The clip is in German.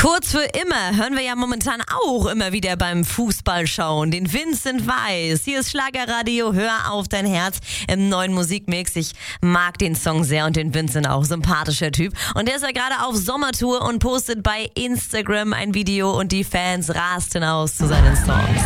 Kurz für immer hören wir ja momentan auch immer wieder beim Fußball schauen. Den Vincent Weiss. Hier ist Schlagerradio, hör auf dein Herz im neuen Musikmix. Ich mag den Song sehr und den Vincent auch. Sympathischer Typ. Und der ist ja gerade auf Sommertour und postet bei Instagram ein Video und die Fans rasten aus zu seinen Songs.